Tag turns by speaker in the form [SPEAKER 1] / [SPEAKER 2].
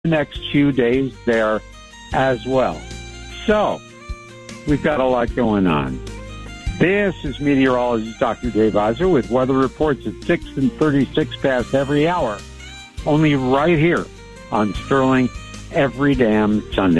[SPEAKER 1] the next few days there as well. So, we've got a lot going on. This is meteorologist Dr. Dave Iser with weather reports at 6 and 36 past every hour. Only right here on Sterling every damn Sunday.